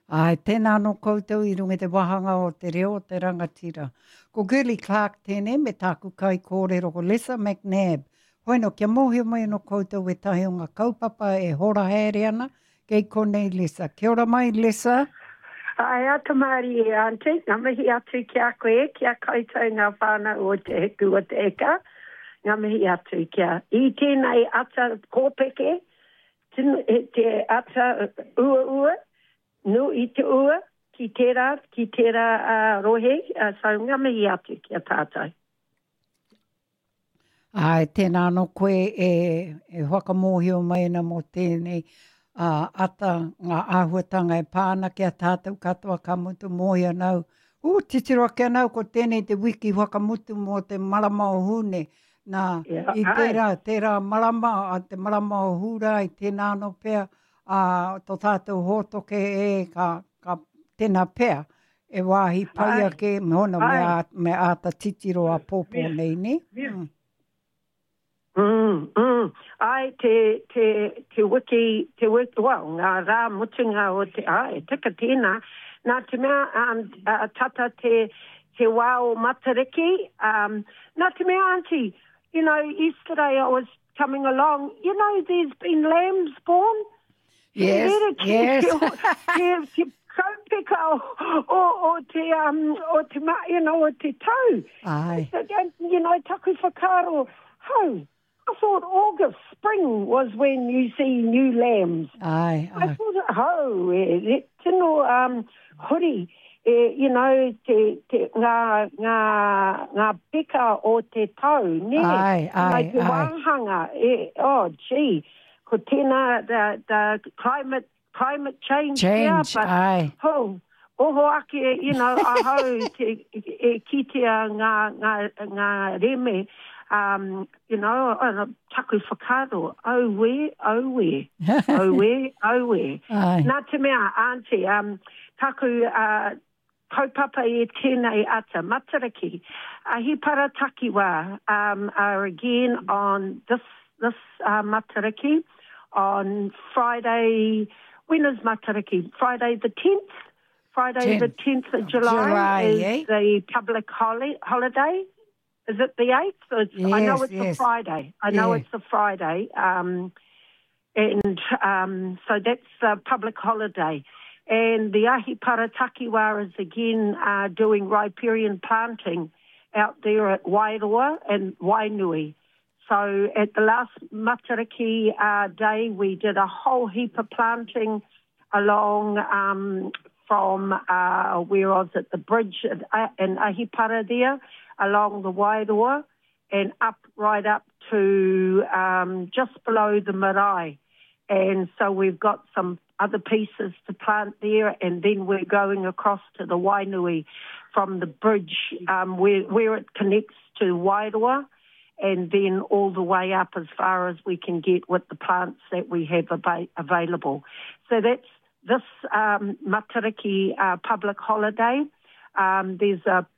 Ai, tēnā no koutou I runga te wahanga o te reo te rangatira. Ko Gurley Clark tēnei me tāku kai kōrero ko Lisa McNabb. Hoi no kia mohi mai no koutou e tahi o ngā kaupapa e hora haere ana kei konei Lisa. Kia ora mai Lisa. Ai ata mari e ante, ngā mihi atu kia koe, kia koutou ngā whānau o te heku o te eka. Ngā mihi atu kia. I tēnei ata kōpeke, te ata ua, no I te ua, ki tērā rohe, so ngā mihi atu kia tātou. Ai, tēnā no koe e whakamohio mai na mo tēnei ata ngā āhuatanga e pāna kia tātou katoa ka mutu mohi anau. Titiro ake anau ko tēnei te wiki whakamutu mo te marama o hune. Nā, I tērā marama, te marama o hura, I tēnā no pēr, tō tātou hōtoke ka tēnā pēr, e wāhi pai ake, me hono me āta titiro a pōpō nei, ne? Ai, te wiki, well, ngā rā mutunga o te, tika tēnā, nā te mea tata te wā o Matariki, nā te mea auntie, you know, yesterday I was coming along, you know, there's been lambs born. Yes, yes. Te kaupeka o te, you know, o te tau. Ai. So, you know, taku whakaro, I thought August, spring was when you see new lambs. Ai. I thought, tino huri, you know, ngā peka o te tau, ne? Ai. Te wāhanga, oh, gee, ko tēnā, the climate change. Change, but, ai. Oho ake, you know, ahau kitea ngā reme, you know, taku whakaro, oh we. Nā te mea, auntie, taku kaupapa e tēnei ata, Matariki. Ahipara takiwa are again on this Matariki on Friday. When is Matariki? Friday the 10th? Friday the 10th of July is the public holiday. Is it the 8th? Yes, I know it's a Friday. It's a Friday. And so that's a public holiday. And the Ahipara Takiwa is again doing riparian planting out there at Wairoa and Wainui. So at the last Matariki day, we did a whole heap of planting along from, where was it, the bridge in Ahipara there, along the Wairoa and right up to just below the marae. And so we've got some other pieces to plant there, and then we're going across to the Wainui from the bridge where it connects to Wairoa, and then all the way up as far as we can get with the plants that we have available. So that's this Matariki public holiday. There's a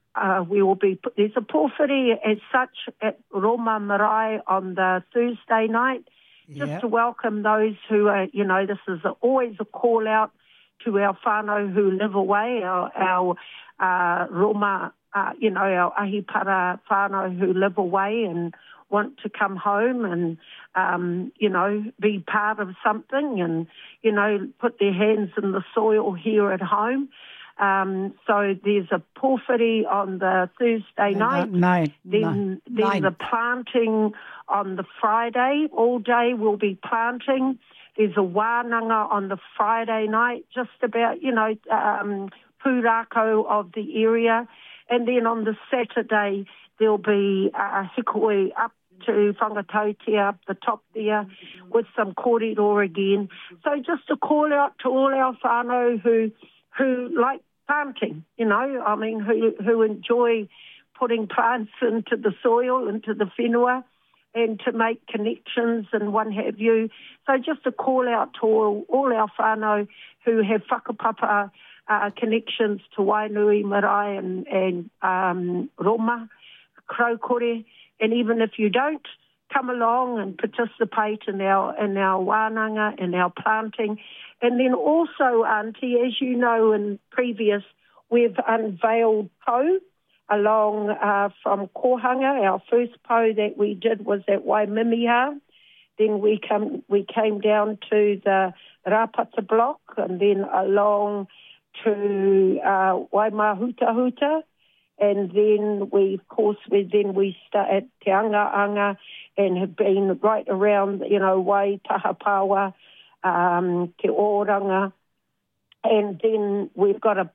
porphyry as such at Roma Marae on the Thursday night, just to welcome those who are, you know, this is always a call out to our whānau who live away, our Roma, you know, our Ahipara whānau who live away and want to come home and, you know, be part of something and, you know, put their hands in the soil here at home. So there's a porphyry on the Thursday night. Then the planting on the Friday. All day we'll be planting. There's a wānanga on the Friday night, just about, you know, pūrākau of the area. And then on the Saturday, there'll be hikoi up to Whangatautia, up the top there, with some kōrero again. So just a call out to all our whānau who like planting, you know, I mean, who enjoy putting plants into the soil, into the whenua, and to make connections and what have you. So just a call out to all our whānau who have whakapapa connections to Wainui, Marae and Roma, Kraukore, and even if you don't, come along and participate in our wānanga, in our planting. And then also, Auntie, as you know, in previous, we've unveiled po along from Kohanga. Our first po that we did was at Waimimiha. Then we came down to the Rapata block and then along to Waimahutahuta. And then we start at Te Angaanga and have been right around, Wai Tahapawa, Te Oranga. And then we've got a